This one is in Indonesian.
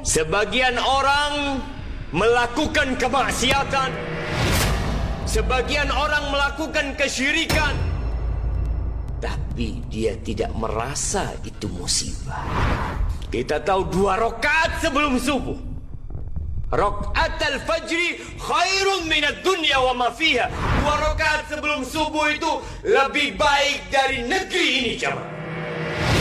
Sebagian orang melakukan kemaksiatan, sebagian orang melakukan kesyirikan, tapi dia tidak merasa itu musibah. Kita tahu 2 rakaat sebelum subuh, rakaat al-fajri khairun minad dunya wa ma fiha. 2 rakaat sebelum subuh itu lebih baik dari negeri ini, jemaah.